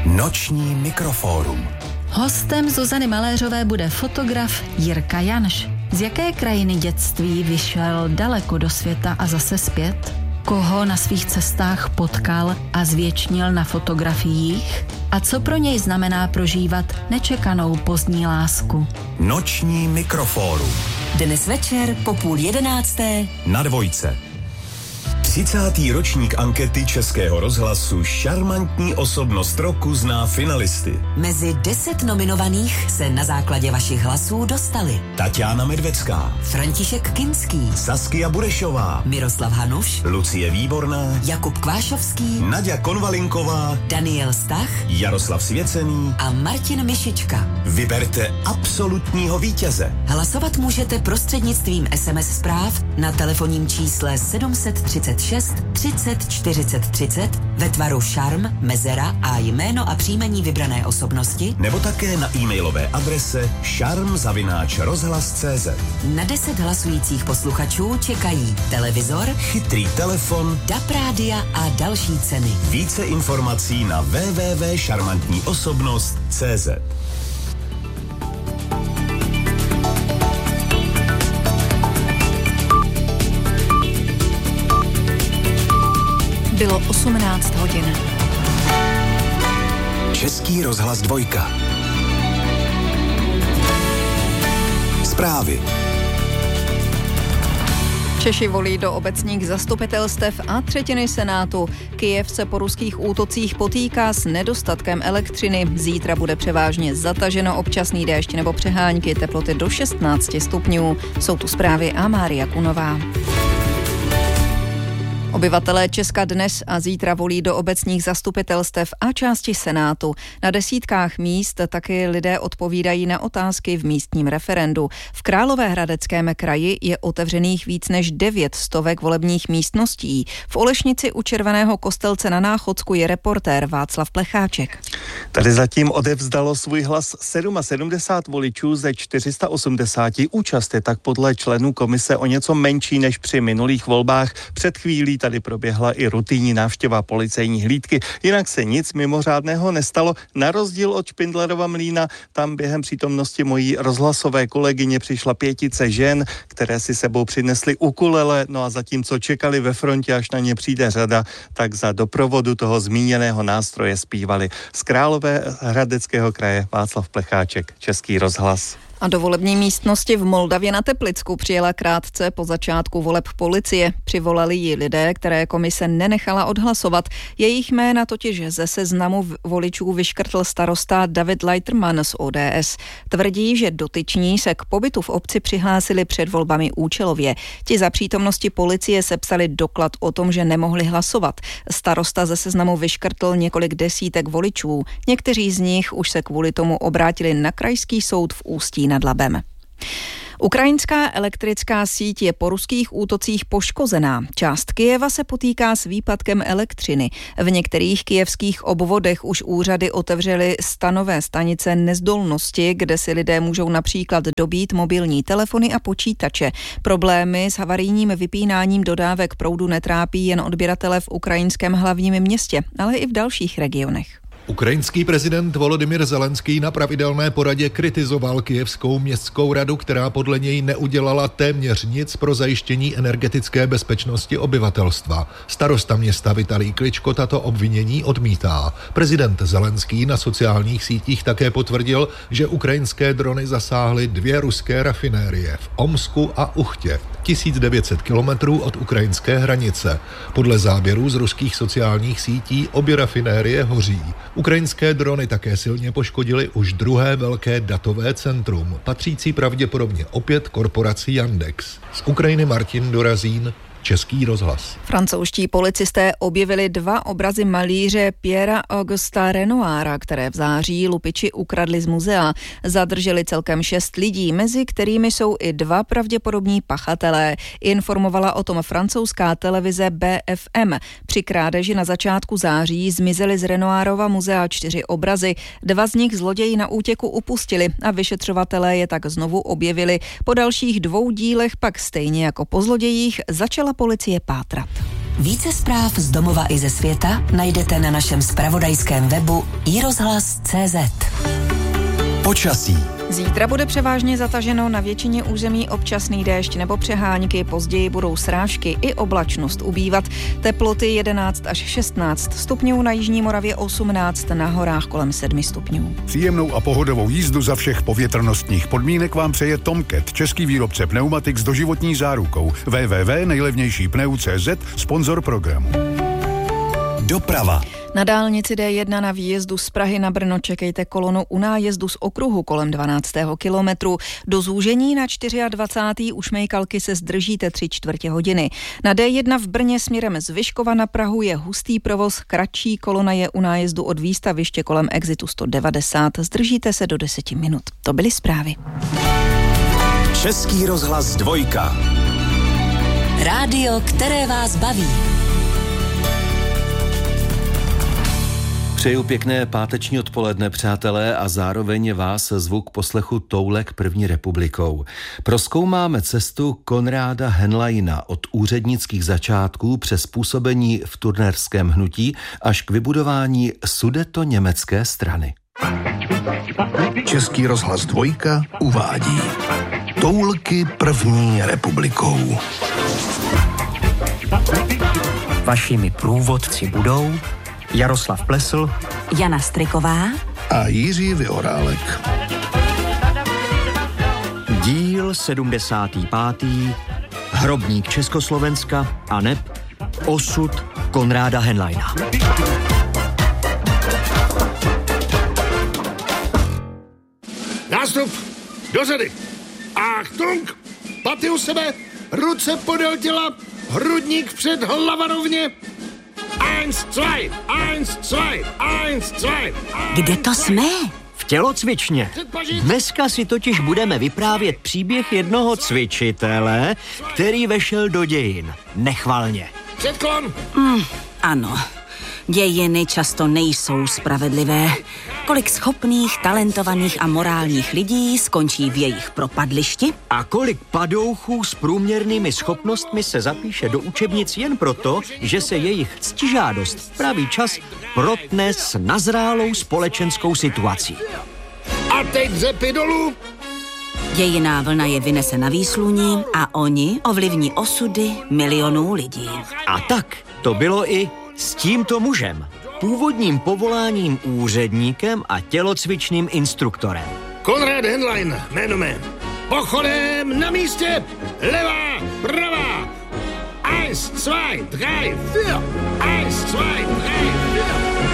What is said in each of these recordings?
Noční mikrofórum. Hostem Zuzany Maléřové bude fotograf Jirka Janš. Z jaké krajiny dětství vyšel daleko do světa a zase zpět? Koho na svých cestách potkal a zvěčnil na fotografiích? A co pro něj znamená prožívat nečekanou pozdní lásku? Noční mikrofórum. Dnes večer po 10:30 na Dvojce. 30. ročník ankety Českého rozhlasu Šarmantní osobnost roku zná finalisty. Mezi 10 nominovaných se na základě vašich hlasů dostali Tatiana Medvecká, František Kinský, Saskia Burešová, Miroslav Hanuš, Lucie Výborná, Jakub Kvášovský, Naďa Konvalinková, Daniel Stach, Jaroslav Svěcený a Martin Mišička. Vyberte absolutního vítěze. Hlasovat můžete prostřednictvím SMS zpráv na telefonním čísle 736 30 40 30 ve tvaru šarm, mezera a jméno a příjmení vybrané osobnosti, nebo také na e-mailové adrese šarm@rozhlas.cz. Na 10 hlasujících posluchačů čekají televizor, chytrý telefon, DAB rádia a další ceny. Více informací na www.šarmantníosobnost.cz. Bylo 18 hodin. Český rozhlas Dvojka. Zprávy. Češi volí do obecních zastupitelstev a třetiny Senátu. Kyjev se po ruských útocích potýká s nedostatkem elektřiny. Zítra bude převážně zataženo, občasný déšť nebo přehánky, teploty do 16 stupňů. Jsou tu zprávy a Mária Kunová. Obyvatelé Česka dnes a zítra volí do obecních zastupitelstev a části Senátu. Na desítkách míst taky lidé odpovídají na otázky v místním referendu. V Královéhradeckém kraji je otevřených víc než 900 volebních místností. V Olešnici u Červeného Kostelce na Náchodsku je reportér Václav Plecháček. Tady zatím odevzdalo svůj hlas 77 voličů ze 480. Účast je tak podle členů komise o něco menší než při minulých volbách. Před chvílí tady proběhla i rutinní návštěva policejní hlídky. Jinak se nic mimořádného nestalo. Na rozdíl od Špindlerova Mlýna, tam během přítomnosti mojí rozhlasové kolegyně přišla 5 žen, které si sebou přinesly ukulele, no a zatímco čekali ve frontě, až na ně přijde řada, tak za doprovodu toho zmíněného nástroje zpívali. Z Královéhradeckého kraje Václav Plecháček, Český rozhlas. A do volební místnosti v Moldavě na Teplicku přijela krátce po začátku voleb policie. Přivolali ji lidé, které komise nenechala odhlasovat. Jejich jména totiž ze seznamu voličů vyškrtl starosta David Leiterman z ODS. Tvrdí, že dotyční se k pobytu v obci přihlásili před volbami účelově. Ti za přítomnosti policie sepsali doklad o tom, že nemohli hlasovat. Starosta ze seznamu vyškrtl několik desítek voličů. Někteří z nich už se kvůli tomu obrátili na krajský soud v Ústí nad Labem. Ukrajinská elektrická síť je po ruských útocích poškozená. Část Kyjeva se potýká s výpadkem elektřiny. V některých kyjevských obvodech už úřady otevřely stanové stanice nezdolnosti, kde si lidé můžou například dobít mobilní telefony a počítače. Problémy s havarijním vypínáním dodávek proudu netrápí jen odběratele v ukrajinském hlavním městě, ale i v dalších regionech. Ukrajinský prezident Volodymyr Zelenský na pravidelné poradě kritizoval Kyjevskou městskou radu, která podle něj neudělala téměř nic pro zajištění energetické bezpečnosti obyvatelstva. Starosta města Vitalij Kličko tato obvinění odmítá. Prezident Zelenský na sociálních sítích také potvrdil, že ukrajinské drony zasáhly 2 ruské rafinérie v Omsku a Uchtě, 1900 kilometrů od ukrajinské hranice. Podle záběrů z ruských sociálních sítí obě rafinérie hoří. Ukrajinské drony také silně poškodily už druhé velké datové centrum, patřící pravděpodobně opět korporaci Yandex. Z Ukrajiny Martin Dorazín, Český rozhlas. Francouzští policisté objevili 2 obrazy malíře Pierra Augusta Renoira, které v září lupiči ukradli z muzea. Zadrželi celkem 6 lidí, mezi kterými jsou i 2 pravděpodobní pachatelé. Informovala o tom francouzská televize BFM. Při krádeži na začátku září zmizely z Renoirova muzea 4 obrazy. 2 z nich zloději na útěku upustili a vyšetřovatelé je tak znovu objevili. Po dalších 2 dílech pak stejně jako po zlodějích začala policie pátrat. Více zpráv z domova i ze světa najdete na našem zpravodajském webu iRozhlas.cz. Počasí. Zítra bude převážně zataženo, na většině území občasný déšť nebo přehánky, později budou srážky i oblačnost ubývat. Teploty 11 až 16 stupňů, na jižní Moravě 18, na horách kolem 7 stupňů. Příjemnou a pohodovou jízdu za všech povětrnostních podmínek vám přeje Tomcat, český výrobce pneumatik s doživotní zárukou. www.nejlevnějšípneu.cz, sponzor programu. Doprava. Na dálnici D1 na výjezdu z Prahy na Brno čekejte kolonu u nájezdu z okruhu kolem 12. kilometru. Do zúžení na 24. u Šmejkalky se zdržíte 3/4 hodiny. Na D1 v Brně směrem z Vyškova na Prahu je hustý provoz, kratší kolona je u nájezdu od výstaviště kolem exitu 190. Zdržíte se do 10 minut. To byly zprávy. Český rozhlas 2. Rádio, které vás baví. Přeju pěkné páteční odpoledne, přátelé, a zároveň vás zvuk poslechu Toulek první republikou. Prozkoumáme cestu Konráda Henleina od úřednických začátků přes působení v turnerském hnutí až k vybudování sudetoněmecké strany. Český rozhlas 2 uvádí Toulky první republikou. Vašimi průvodci budou Jaroslav Plesl, Jana Striková A Jiří Vyhorálek. díl 75. Hrobník Československa aneb osud Konráda Henleina. Nástup, do řady. Achtung, paty u sebe, ruce podél těla, hrudník před hlava rovně. 1, 2, 1, 2, 1, 2. Kde to jsme? V tělocvičně. Dneska si totiž budeme vyprávět příběh jednoho cvičitele, který vešel do dějin. Nechvalně. Předklon. Ano, dějiny často nejsou spravedlivé. Kolik schopných, talentovaných a morálních lidí skončí v jejich propadlišti? A kolik padouchů s průměrnými schopnostmi se zapíše do učebnic jen proto, že se jejich ctižádost v pravý čas protne s nazrálou společenskou situací. A teď dřepy dolů. Dějiná vlna je vynese na výsluní a oni ovlivní osudy milionů lidí. A tak to bylo i s tímto mužem. Původním povoláním úředníkem a tělocvičným instruktorem. Konrad Henlein, jméno mé. Pochodem na místě. Levá, pravá. 1, 2, 3, 4. 1, 2, 3, 4.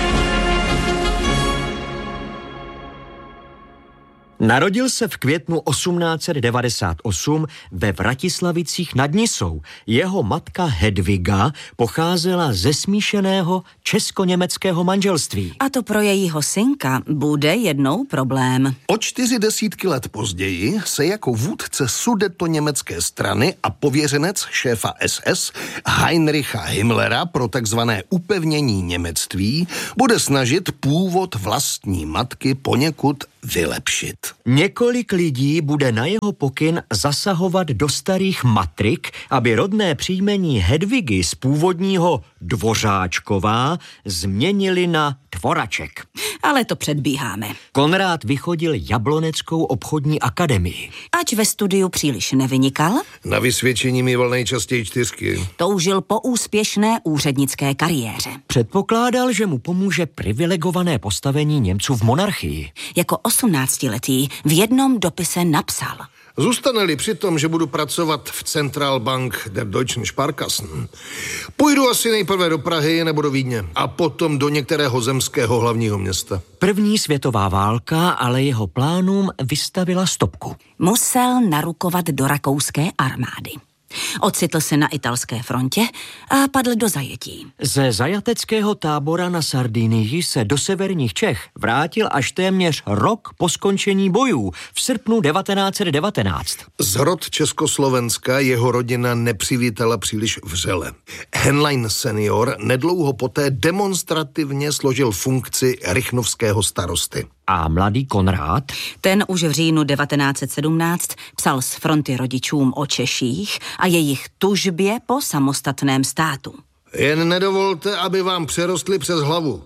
Narodil se v květnu 1898 ve Vratislavicích nad Nisou. Jeho matka Hedviga pocházela ze smíšeného česko-německého manželství. A to pro jejího synka bude jednou problém. O 40 let později se jako vůdce sudetoněmecké strany a pověřenec šéfa SS Heinricha Himmlera pro takzvané upevnění němectví bude snažit původ vlastní matky poněkud vylepšit. Několik lidí bude na jeho pokyn zasahovat do starých matrik, aby rodné příjmení Hedvigy z původního Dvořáčková změnili na Dvoraček. Ale to předbíháme. Konrád vychodil Jabloneckou obchodní akademii. Ač ve studiu příliš nevynikal, Na vysvědčení mýval nejčastěji 4. toužil po úspěšné úřednické kariéře. Předpokládal, že mu pomůže privilegované postavení Němců v monarchii. Jako 18letý v jednom dopise napsal: Zůstane-li při tom, že budu pracovat v Zentralbank der Deutschen Sparkassen, půjdu asi nejprve do Prahy nebo do Vídně a potom do některého zemského hlavního města. První světová válka ale jeho plánům vystavila stopku. Musel narukovat do rakouské armády. Ocitl se na italské frontě a padl do zajetí. Ze zajateckého tábora na Sardinii se do severních Čech vrátil až téměř rok po skončení bojů v srpnu 1919. Zrod Československa jeho rodina nepřivítala příliš vřele. Henlein senior nedlouho poté demonstrativně složil funkci rychnovského starosty. A mladý Konrád? Ten už v říjnu 1917 psal z fronty rodičům o Češích a jejich tužbě po samostatném státu. Jen nedovolte, aby vám přerostly přes hlavu.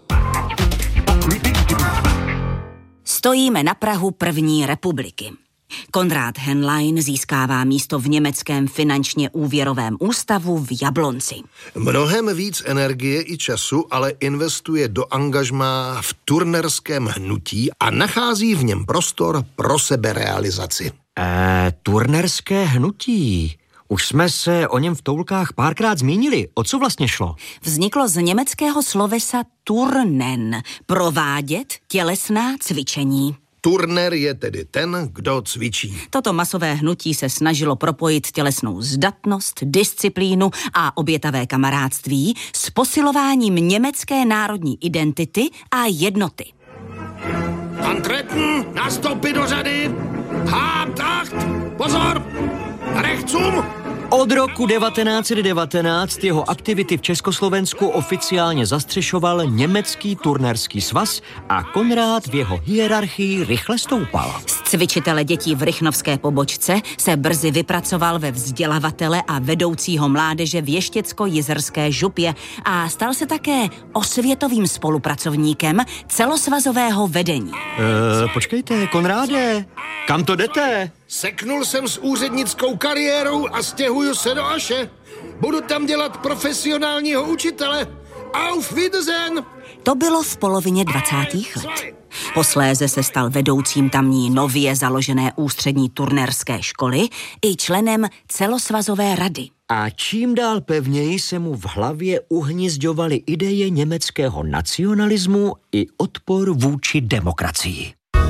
Stojíme na prahu první republiky. Konrad Henlein získává místo v německém finančně úvěrovém ústavu v Jablonci. Mnohem víc energie i času ale investuje do angažmá v turnerském hnutí a nachází v něm prostor pro seberealizaci. Turnerské hnutí. Už jsme se o něm v Toulkách párkrát zmínili. O co vlastně šlo? Vzniklo z německého slovesa turnen, provádět tělesná cvičení. Turner je tedy ten, kdo cvičí. Toto masové hnutí se snažilo propojit tělesnou zdatnost, disciplínu a obětavé kamarádství s posilováním německé národní identity a jednoty. Antreten, nastoupit do řady. Habt acht, pozor, rechtsum. Od roku 1919 jeho aktivity v Československu oficiálně zastřešoval Německý turnerský svaz a Konrád v jeho hierarchii rychle stoupal. Z cvičitele dětí v rychnovské pobočce se brzy vypracoval ve vzdělavatele a vedoucího mládeže v Ještěcko-Jizerské župě a stal se také osvětovým spolupracovníkem celosvazového vedení. Počkejte, Konráde, kam to jdete? Seknul jsem s úřednickou kariérou a stěhuju se do Aše. Budu tam dělat profesionálního učitele. Auf Wiedersehen! To bylo v polovině 20. let. Posléze se stal vedoucím tamní nově založené ústřední turnerské školy i členem celosvazové rady. A čím dál pevněji se mu v hlavě uhnízďovaly ideje německého nacionalismu i odpor vůči demokracii.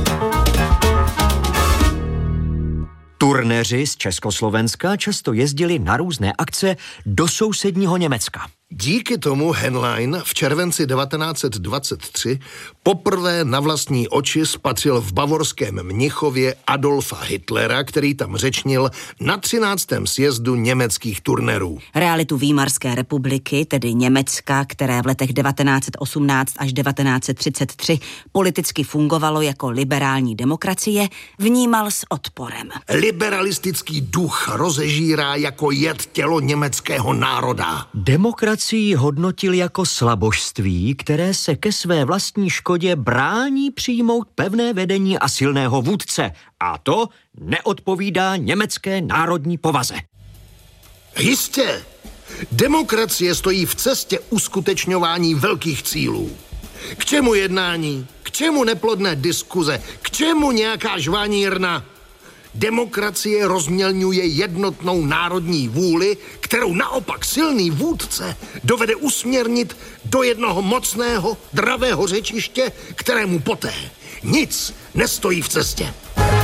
Turneři z Československa často jezdili na různé akce do sousedního Německa. Díky tomu Henlein v červenci 1923 poprvé na vlastní oči spatřil v bavorském Mnichově Adolfa Hitlera, který tam řečnil na 13. sjezdu německých turnerů. Realitu Výmarské republiky, tedy Německa, které v letech 1918 až 1933 politicky fungovalo jako liberální demokracie, vnímal s odporem. Liberalistický duch rozežírá jako jed tělo německého národa. Demokracii hodnotil jako slabožství, které se ke své vlastní škodě brání přijmout pevné vedení a silného vůdce. A to neodpovídá německé národní povaze. Jistě. Demokracie stojí v cestě uskutečňování velkých cílů. K čemu jednání? K čemu neplodné diskuze? K čemu nějaká žvanírna? Demokracie rozmělňuje jednotnou národní vůli, kterou naopak silný vůdce dovede usměrnit do jednoho mocného, dravého řečiště, kterému poté nic nestojí v cestě.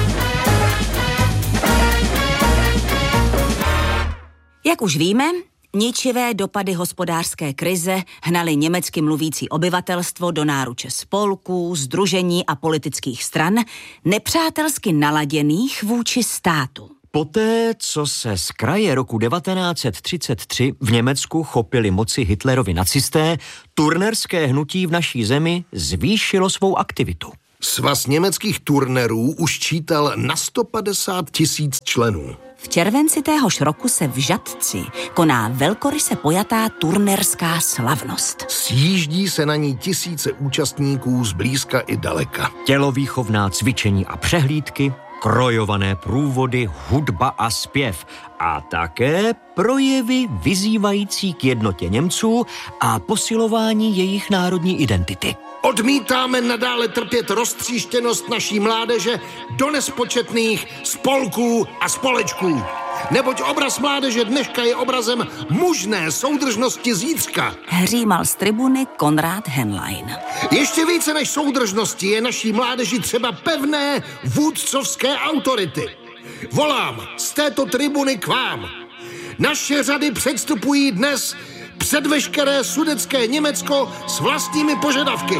Jak už víme, ničivé dopady hospodářské krize hnaly německy mluvící obyvatelstvo do náruče spolků, sdružení a politických stran, nepřátelsky naladěných vůči státu. Poté, co se z kraje roku 1933 v Německu chopili moci Hitlerovi nacisté, turnerské hnutí v naší zemi zvýšilo svou aktivitu. Svaz německých turnerů už čítal na 150 000 členů. V červenci téhož roku se v Žatci koná velkoryse pojatá turnerská slavnost. Sjíždí se na ní tisíce účastníků z blízka i daleka. Tělovýchovná cvičení a přehlídky, krojované průvody, hudba a zpěv a také projevy vyzývající k jednotě Němců a posilování jejich národní identity. Odmítáme nadále trpět roztříštěnost naší mládeže do nespočetných spolků a společků. Neboť obraz mládeže dneška je obrazem mužné soudržnosti zítřka. Hřímal z tribuny Konrad Henlein. Ještě více než soudržnosti je naší mládeži třeba pevné vůdcovské autority. Volám z této tribuny k vám. Naše řady předstupují dnes před veškeré sudetské Německo s vlastními požadavky.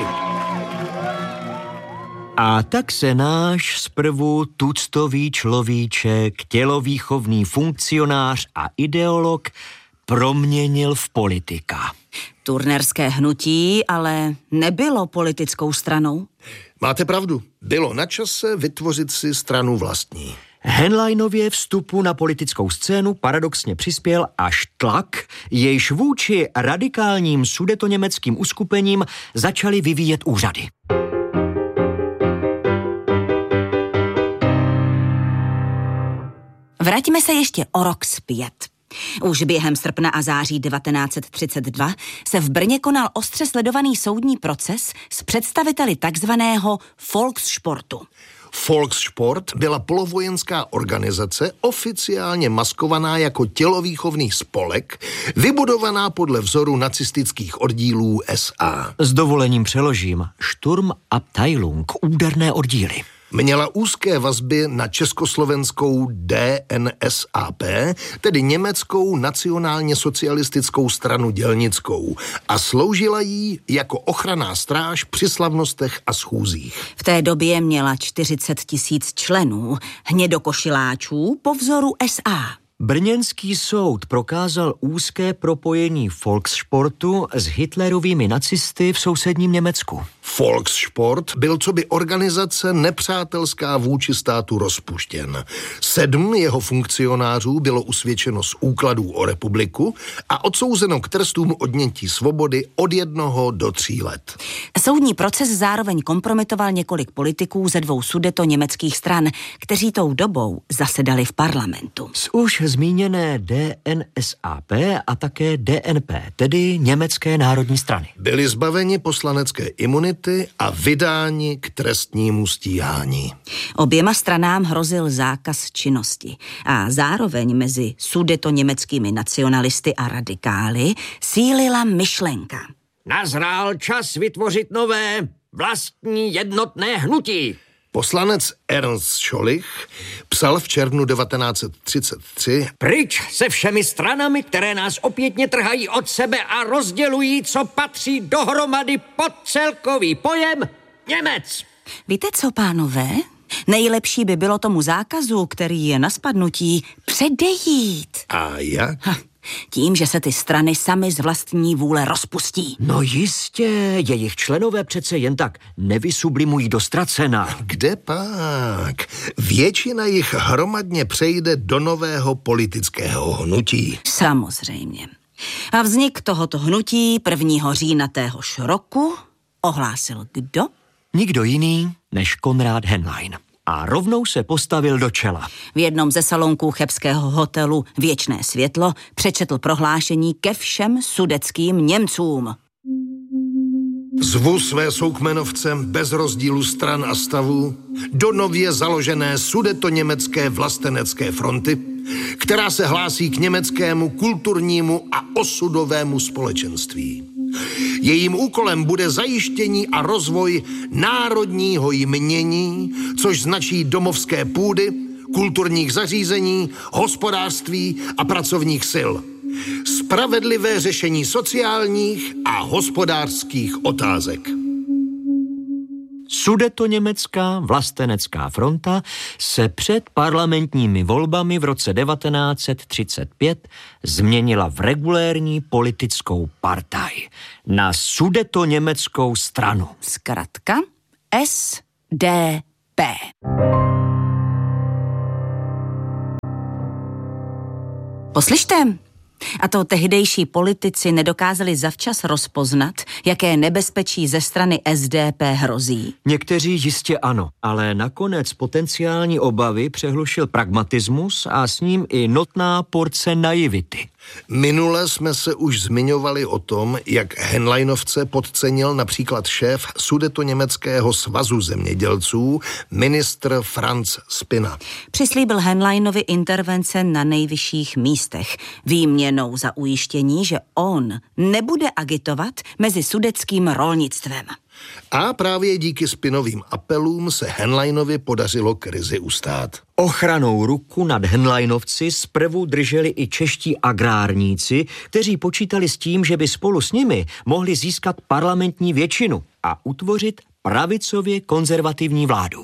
A tak se náš zprvu tuctový človíček, tělovýchovný funkcionář a ideolog proměnil v politika. Turnerské hnutí ale nebylo politickou stranou. Máte pravdu. Bylo na čase vytvořit si stranu vlastní. Henleinově vstupu na politickou scénu paradoxně přispěl až tlak, jejž vůči radikálním sudetoněmeckým uskupením začaly vyvíjet úřady. Vraťme se ještě o rok zpět. Už během srpna a září 1932 se v Brně konal ostře sledovaný soudní proces s představiteli takzvaného Volkssportu. Volkssport byla polovojenská organizace, oficiálně maskovaná jako tělovýchovný spolek, vybudovaná podle vzoru nacistických oddílů SA. S dovolením přeložím Sturmabteilung, úderné oddíly. Měla úzké vazby na československou DNSAP, tedy německou nacionálně socialistickou stranu dělnickou, a sloužila jí jako ochranná stráž při slavnostech a schůzích. V té době měla 40 000 členů, hnědokošiláčů po vzoru SA. Brněnský soud prokázal úzké propojení Volkssportu s hitlerovými nacisty v sousedním Německu. Volkssport byl coby organizace nepřátelská vůči státu rozpuštěn. 7 jeho funkcionářů bylo usvědčeno z úkladů o republiku a odsouzeno k trestům odnětí svobody od 1 do 3 let. Soudní proces zároveň kompromitoval několik politiků ze 2 sudetoněmeckých stran, kteří tou dobou zasedali v parlamentu. Z už zmíněné DNSAP a také DNP, tedy Německé národní strany. Byli zbaveni poslanecké imunity a vydáni k trestnímu stíhání. Oběma stranám hrozil zákaz činnosti a zároveň mezi sudetoněmeckými nacionalisty a radikály sílila myšlenka. Nazrál čas vytvořit nové vlastní jednotné hnutí. Poslanec Ernst Schollich psal v červnu 1933: Pryč se všemi stranami, které nás opětně trhají od sebe a rozdělují, co patří dohromady pod celkový pojem Němec. Víte co, pánové? Nejlepší by bylo tomu zákazu, který je na spadnutí, předejít. A jak? Tím, že se ty strany samy z vlastní vůle rozpustí. No jistě, jejich členové přece jen tak nevysublimují do ztracena. Kde pak? Většina jich hromadně přejde do nového politického hnutí. Samozřejmě. A vznik tohoto hnutí 1. října téhož roku ohlásil kdo? Nikdo jiný než Konrád Henlein. A rovnou se postavil do čela. V jednom ze salonků chebského hotelu Věčné světlo přečetl prohlášení ke všem sudeckým Němcům. Zvu své soukmenovce bez rozdílu stran a stavů do nově založené sudetoněmecké vlastenecké fronty, která se hlásí k německému kulturnímu a osudovému společenství. Jejím úkolem bude zajištění a rozvoj národního jmění, což značí domovské půdy, kulturních zařízení, hospodářství a pracovních sil. Spravedlivé řešení sociálních a hospodářských otázek. Sudetoněmecká vlastenecká fronta se před parlamentními volbami v roce 1935 změnila v regulérní politickou partaj na Sudetoněmeckou stranu. Zkratka SDP. Poslyšte, a to tehdejší politici nedokázali zavčas rozpoznat, jaké nebezpečí ze strany SDP hrozí. Někteří jistě ano, ale nakonec potenciální obavy přehlušil pragmatismus a s ním i notná porce naivity. Minule jsme se už zmiňovali o tom, jak Henleinovce podcenil například šéf Sudetoněmeckého svazu zemědělců, ministr Franz Spina. Přislíbil Henleinovi intervence na nejvyšších místech, výměnou za ujištění, že on nebude agitovat mezi sudeckým rolnictvem. A právě díky Spinovým apelům se Henleinovi podařilo krizi ustát. Ochranou ruku nad Henleinovci zprvu drželi i čeští agrárníci, kteří počítali s tím, že by spolu s nimi mohli získat parlamentní většinu a utvořit pravicově konzervativní vládu.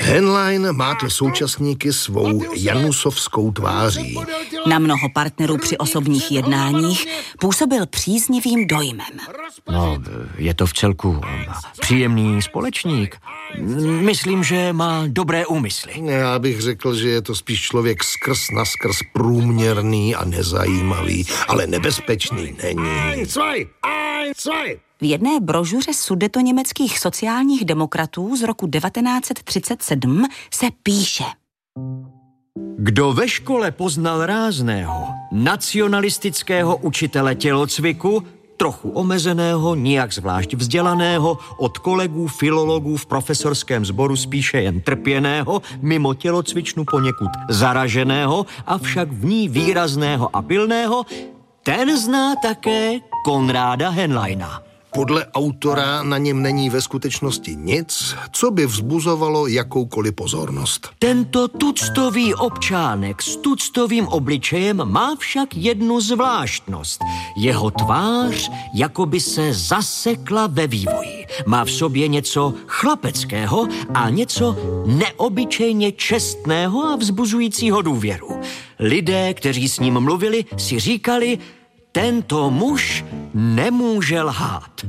Henlein mátl současníky svou janusovskou tváří. Na mnoho partnerů při osobních jednáních působil příznivým dojmem. No, je to vcelku příjemný společník. Myslím, že má dobré úmysly. Já bych řekl, že je to spíš člověk skrz naskrz průměrný a nezajímavý, ale nebezpečný není. V jedné brožuře sudetoněmeckých sociálních demokratů z roku 1937 se píše: Kdo ve škole poznal rázného, nacionalistického učitele tělocviku, trochu omezeného, nijak zvlášť vzdělaného, od kolegů filologů v profesorském sboru spíše jen trpěného, mimo tělocvičnu poněkud zaraženého, avšak v ní výrazného a pilného, ten zná také Konráda Henleina. Podle autora na něm není ve skutečnosti nic, co by vzbuzovalo jakoukoliv pozornost. Tento tuctový občánek s tuctovým obličejem má však jednu zvláštnost. Jeho tvář jakoby se zasekla ve vývoji. Má v sobě něco chlapeckého a něco neobyčejně čestného a vzbuzujícího důvěru. Lidé, kteří s ním mluvili, si říkali: tento muž nemůže lhát.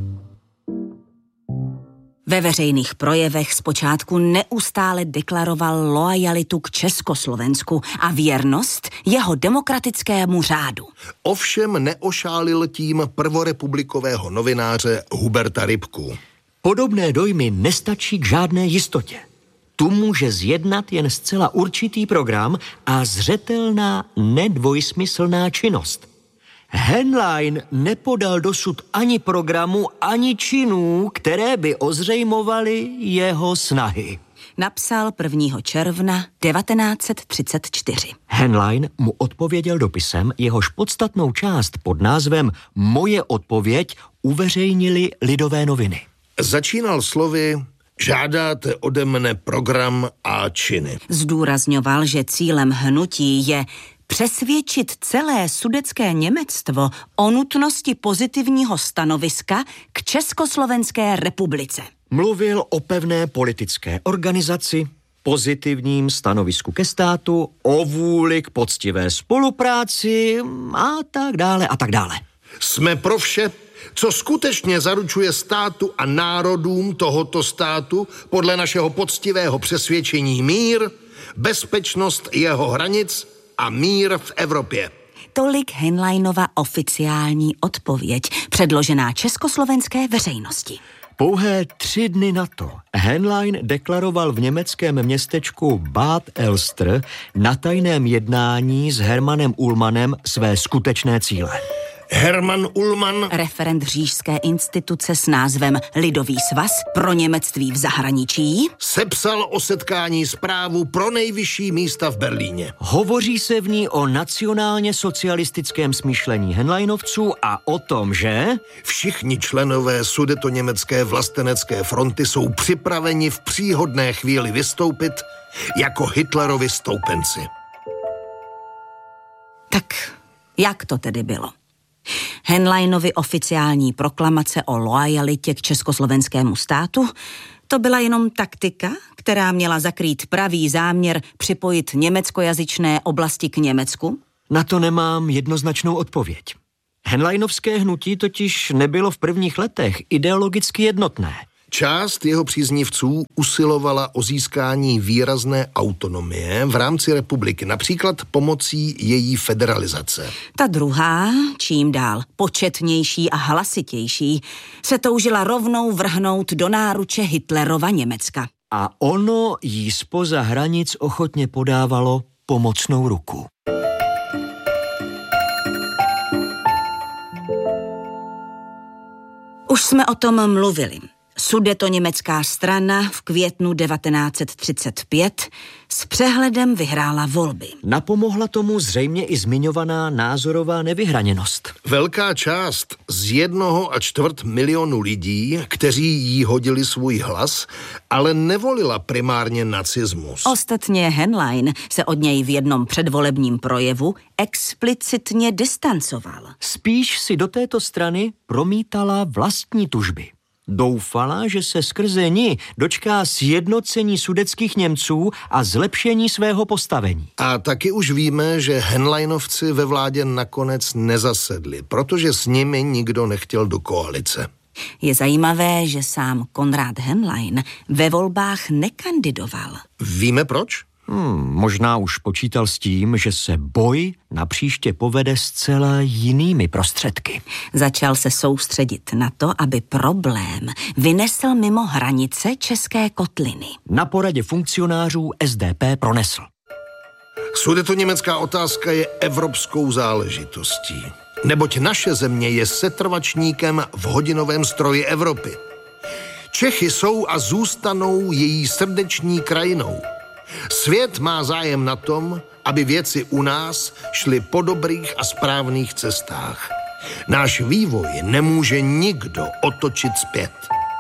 Ve veřejných projevech zpočátku neustále deklaroval loajalitu k Československu a věrnost jeho demokratickému řádu. Ovšem neošálil tím prvorepublikového novináře Huberta Rybku. Podobné dojmy nestačí k žádné jistotě. Tu může zjednat jen zcela určitý program a zřetelná nedvojsmyslná činnost. Henlein nepodal dosud ani programu, ani činů, které by ozřejmovaly jeho snahy. Napsal 1. června 1934. Henlein mu odpověděl dopisem, jehož podstatnou část pod názvem Moje odpověď uveřejnili Lidové noviny. Začínal slovy: žádáte ode mne program a činy. Zdůrazňoval, že cílem hnutí je přesvědčit celé sudetské Němectvo o nutnosti pozitivního stanoviska k Československé republice. Mluvil o pevné politické organizaci, pozitivním stanovisku ke státu, o vůli k poctivé spolupráci a tak dále a tak dále. Jsme pro vše, co skutečně zaručuje státu a národům tohoto státu podle našeho poctivého přesvědčení mír, bezpečnost jeho hranic a mír v Evropě. Tolik Henleinova oficiální odpověď, předložená československé veřejnosti. Pouhé 3 dny na to Henlein deklaroval v německém městečku Bad Elster na tajném jednání s Hermanem Ullmannem své skutečné cíle. Hermann Ullmann, referent Říšské instituce s názvem Lidový svaz pro němectví v zahraničí, sepsal o setkání zprávu pro nejvyšší místa v Berlíně. Hovoří se v ní o nacionálně socialistickém smýšlení Henleinovců a o tom, že všichni členové sudetoněmecké vlastenecké fronty jsou připraveni v příhodné chvíli vystoupit jako Hitlerovi stoupenci. Tak jak to tedy bylo? Henleinovi oficiální proklamace o loajalitě k československému státu, to byla jenom taktika, která měla zakrýt pravý záměr připojit německojazyčné oblasti k Německu? Na to nemám jednoznačnou odpověď. Henleinovské hnutí totiž nebylo v prvních letech ideologicky jednotné. Část jeho příznivců usilovala o získání výrazné autonomie v rámci republiky, například pomocí její federalizace. Ta druhá, čím dál početnější a hlasitější, se toužila rovnou vrhnout do náruče Hitlerova Německa. A ono jí zpoza hranic ochotně podávalo pomocnou ruku. Už jsme o tom mluvili. Sudetoněmecká strana v květnu 1935 s přehledem vyhrála volby. Napomohla tomu zřejmě i zmiňovaná názorová nevyhraněnost. Velká část z 1,25 milionu lidí, kteří jí hodili svůj hlas, ale nevolila primárně nacismus. Ostatně Henlein se od něj v jednom předvolebním projevu explicitně distancoval. Spíš si do této strany promítala vlastní tužby. Doufala, že se skrze ní dočká sjednocení sudetských Němců a zlepšení svého postavení. A taky už víme, že Henleinovci ve vládě nakonec nezasedli, protože s nimi nikdo nechtěl do koalice. Je zajímavé, že sám Konrad Henlein ve volbách nekandidoval. Víme proč? Možná už počítal s tím, že se boj napříště povede zcela jinými prostředky. Začal se soustředit na to, aby problém vynesl mimo hranice České kotliny. Na poradě funkcionářů SDP pronesl: Sudetoněmecká otázka je evropskou záležitostí, neboť naše země je setrvačníkem v hodinovém stroji Evropy. Čechy jsou a zůstanou její srdeční krajinou. Svět má zájem na tom, aby věci u nás šly po dobrých a správných cestách. Náš vývoj nemůže nikdo otočit zpět.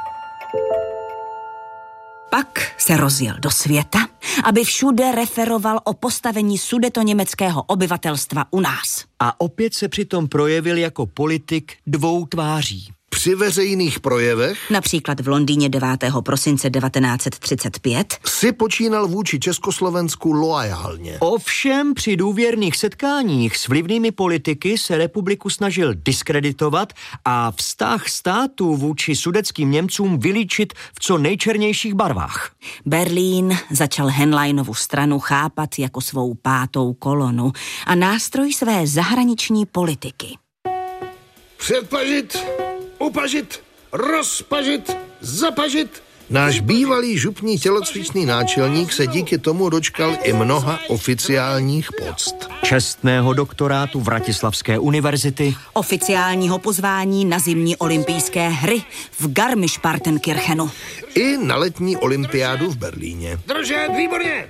Pak se rozjel do světa, aby všude referoval o postavení sudetoněmeckého obyvatelstva u nás. A opět se přitom projevil jako politik dvou tváří. Při veřejných projevech, například v Londýně 9. prosince 1935, si počínal vůči Československu loajálně. Ovšem při důvěrných setkáních s vlivnými politiky se republiku snažil diskreditovat a vztah státu vůči sudetským Němcům vylíčit v co nejčernějších barvách. Berlín začal Henleinovu stranu chápat jako svou pátou kolonu a nástroj své zahraniční politiky. Předpažit, upažit, rozpažit, zapažit. Náš bývalý župní tělocvičný náčelník se díky tomu dočkal i mnoha oficiálních poct. Čestného doktorátu Vratislavské univerzity, oficiálního pozvání na zimní olympijské hry v Garmisch-Partenkirchenu i na letní olympiádu v Berlíně. Držet, výborně!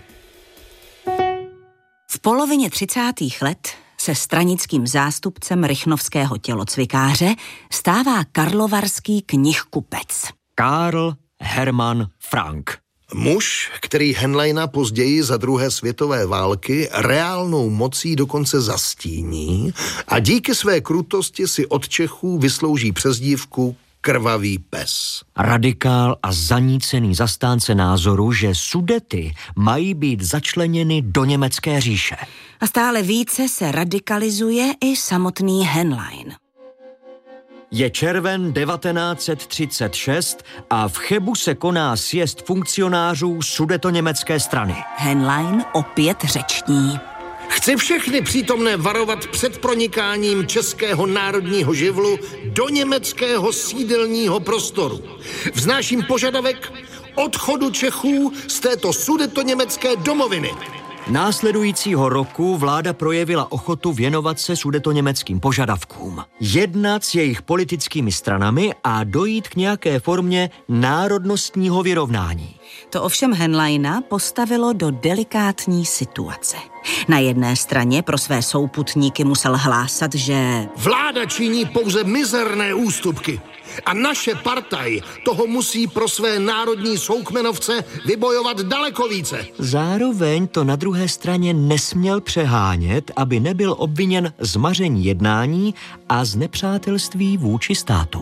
V polovině 30. let se stranickým zástupcem rychnovského tělocvikáře stává karlovarský knihkupec. Karl Hermann Frank. Muž, který Henleina později za druhé světové války reálnou mocí dokonce zastíní a díky své krutosti si od Čechů vyslouží přezdívku Krvavý pes. Radikál a zanícený zastánce názoru, že Sudety mají být začleněny do německé říše. A stále více se radikalizuje i samotný Henlein. Je červen 1936 a v Chebu se koná sjezd funkcionářů sudetoněmecké strany. Henlein opět řeční. Chci všechny přítomné varovat před pronikáním českého národního živlu do německého sídelního prostoru. Vznáším požadavek odchodu Čechů z této sudetoněmecké domoviny. Následujícího roku vláda projevila ochotu věnovat se sudetoněmeckým požadavkům, jednat s jejich politickými stranami a dojít k nějaké formě národnostního vyrovnání. To ovšem Henleina postavilo do delikátní situace. Na jedné straně pro své souputníky musel hlásat, že vláda činí pouze mizerné ústupky a naše partaj toho musí pro své národní soukmenovce vybojovat daleko více. Zároveň to na druhé straně nesměl přehánět, aby nebyl obviněn z maření jednání a z nepřátelství vůči státu.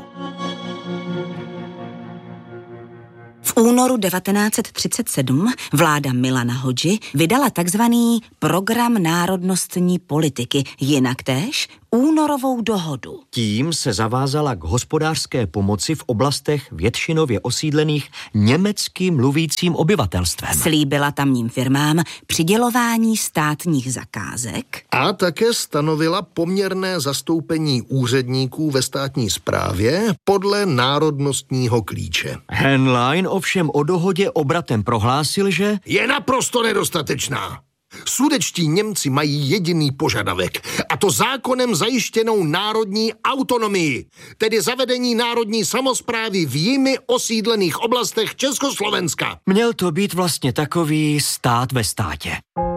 V únoru 1937 vláda Milana Hodži vydala takzvaný program národnostní politiky, jinak též únorovou dohodu. Tím se zavázala k hospodářské pomoci v oblastech většinově osídlených německy mluvícím obyvatelstvem. Slíbila tamním firmám přidělování státních zakázek a také stanovila poměrné zastoupení úředníků ve státní správě podle národnostního klíče. Henlein ovšem o dohodě obratem prohlásil, že je naprosto nedostatečná. Sudetští Němci mají jediný požadavek, a to zákonem zajištěnou národní autonomii, tedy zavedení národní samosprávy v jimi osídlených oblastech Československa. Měl to být vlastně takový stát ve státě.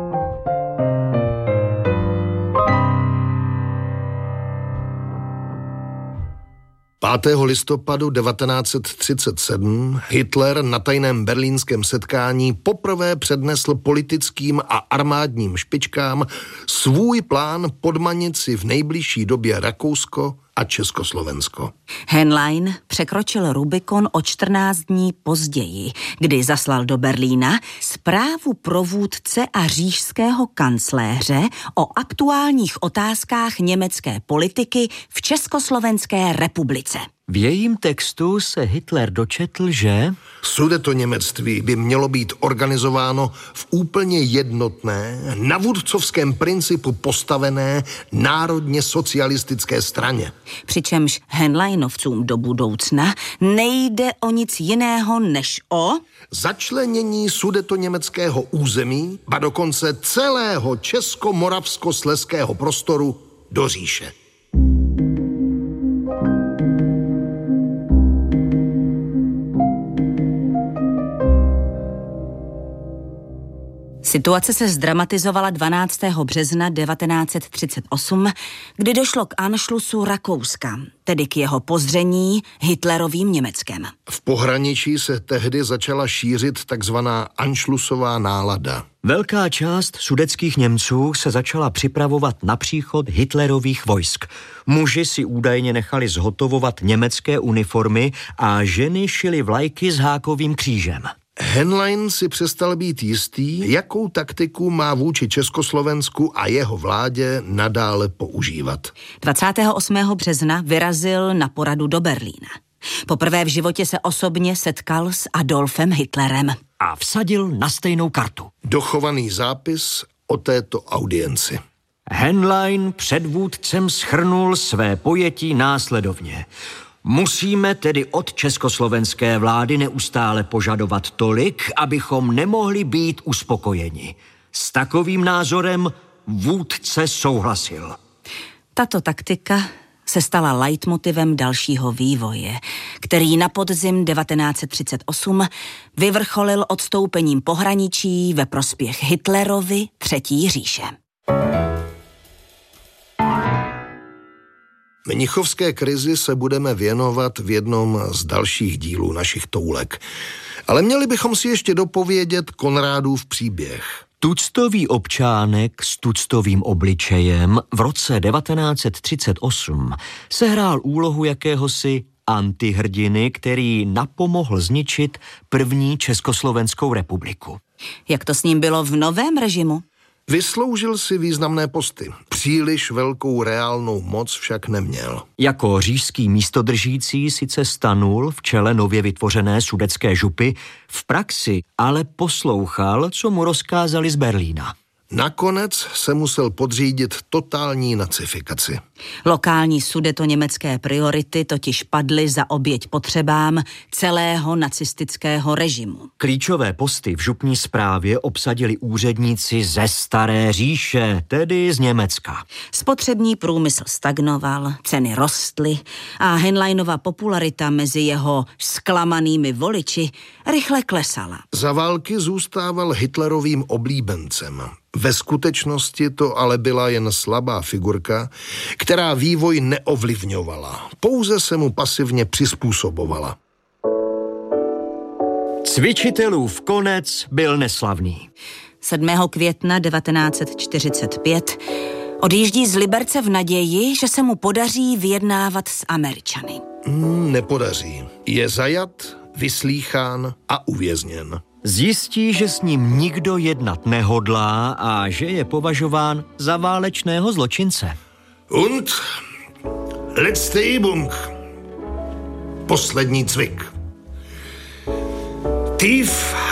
...5. listopadu 1937 Hitler na tajném berlínském setkání poprvé přednesl politickým a armádním špičkám svůj plán podmanit si v nejbližší době Rakousko a Československo. Henlein překročil Rubikon o 14 dní později, kdy zaslal do Berlína zprávu pro vůdce a říšského kancléře o aktuálních otázkách německé politiky v Československé republice. V jejím textu se Hitler dočetl, že Sudetoněmectví by mělo být organizováno v úplně jednotné, na vůdcovském principu postavené národně socialistické straně. Přičemž Henleinovcům do budoucna nejde o nic jiného než o začlenění sudetoněmeckého území, ba dokonce celého česko-moravsko-slezského prostoru do říše. Situace se zdramatizovala 12. března 1938, kdy došlo k anšlusu Rakouska, tedy k jeho pozření Hitlerovým Německem. V pohraničí se tehdy začala šířit takzvaná anšlusová nálada. Velká část sudetských Němců se začala připravovat na příchod Hitlerových vojsk. Muži si údajně nechali zhotovovat německé uniformy a ženy šily vlajky s hákovým křížem. Henlein si přestal být jistý, jakou taktiku má vůči Československu a jeho vládě nadále používat. 28. března vyrazil na poradu do Berlína. Poprvé v životě se osobně setkal s Adolfem Hitlerem. A vsadil na stejnou kartu. Dochovaný zápis o této audienci. Henlein před vůdcem shrnul své pojetí následovně. Musíme tedy od československé vlády neustále požadovat tolik, abychom nemohli být uspokojeni. S takovým názorem vůdce souhlasil. Tato taktika se stala leitmotivem dalšího vývoje, který na podzim 1938 vyvrcholil odstoupením pohraničí ve prospěch Hitlerovy Třetí říše. Mnichovské krizi se budeme věnovat v jednom z dalších dílů našich toulek. Ale měli bychom si ještě dopovědět Konrádův příběh. Tuctový občánek s tuctovým obličejem v roce 1938 sehrál úlohu jakéhosi antihrdiny, který napomohl zničit první Československou republiku. Jak to s ním bylo v novém režimu? Vysloužil si významné posty. Příliš velkou reálnou moc však neměl. Jako říšský místodržící sice stanul v čele nově vytvořené sudetské župy, v praxi ale poslouchal, co mu rozkázali z Berlína. Nakonec se musel podřídit totální nacifikaci. Lokální sudetoněmecké priority totiž padly za oběť potřebám celého nacistického režimu. Klíčové posty v župní správě obsadili úředníci ze Staré říše, tedy z Německa. Spotřební průmysl stagnoval, ceny rostly a Henleinova popularita mezi jeho zklamanými voliči rychle klesala. Za války zůstával Hitlerovým oblíbencem. Ve skutečnosti to ale byla jen slabá figurka, která vývoj neovlivňovala, pouze se mu pasivně přizpůsobovala. Cvičitelův konec byl neslavný. 7. května 1945 odjíždí z Liberce v naději, že se mu podaří vyjednávat s Američany. Nepodaří. Je zajat, vyslýchán a uvězněn. Zjistí, že s ním nikdo jednat nehodlá a že je považován za válečného zločince. Und letzte Übung. Poslední cvik. Tief